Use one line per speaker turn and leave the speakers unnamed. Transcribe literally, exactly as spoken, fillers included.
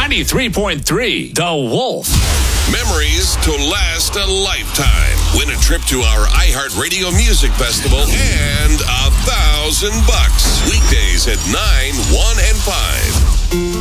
ninety-three point three, The Wolf.
Memories to last a lifetime. Win a trip to our iHeartRadio Music Festival and a thousand bucks. Weekdays at nine, one, and five.